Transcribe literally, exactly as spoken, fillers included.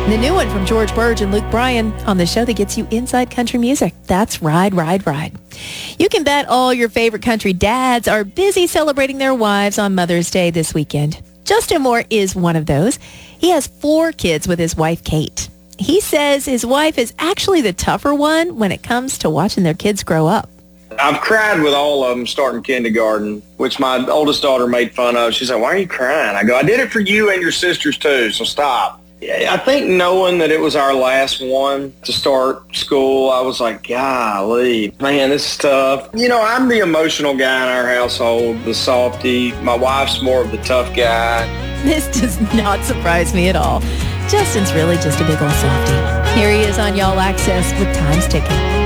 The new one from George Burge and Luke Bryan on the show that gets you inside country music. That's Ride, Ride, Ride. You can bet all your favorite country dads are busy celebrating their wives on Mother's Day this weekend. Justin Moore is one of those. He has four kids with his wife, Kate. He says his wife is actually the tougher one when it comes to watching their kids grow up. I've cried with all of them starting kindergarten, which my oldest daughter made fun of. She said, "Why are you crying?" I go, "I did it for you and your sisters too, so stop." I think knowing that it was our last one to start school, I was like, golly, man, this is tough. You know, I'm the emotional guy in our household, the softy. My wife's more of the tough guy. This does not surprise me at all. Justin's really just a big old softy. Here he is on Y'all Access with Time's Ticking.